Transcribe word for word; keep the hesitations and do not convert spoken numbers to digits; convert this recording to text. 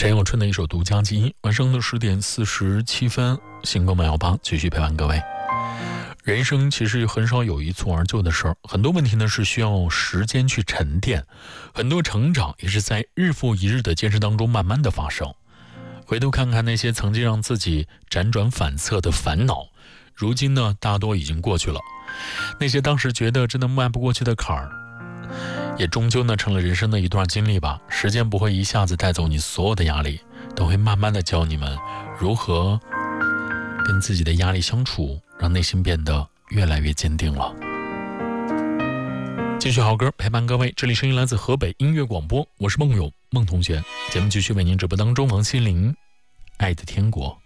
陈友春的一首独家基因。晚上的十点四十七分，星光慢摇吧继续陪伴各位。人生其实很少有一蹴而就的事儿，很多问题呢是需要时间去沉淀，很多成长也是在日复一日的坚持当中慢慢的发生。回头看看那些曾经让自己辗转反侧的烦恼，如今呢大多已经过去了。那些当时觉得真的迈不过去的坎儿，也终究呢成了人生的一段经历吧。时间不会一下子带走你所有的压力，都会慢慢的教你们如何跟自己的压力相处，让内心变得越来越坚定了。继续好歌陪伴各位，这里声音来自河北音乐广播，我是梦勇梦同学。节目继续为您直播当中，王心凌《爱的天国》。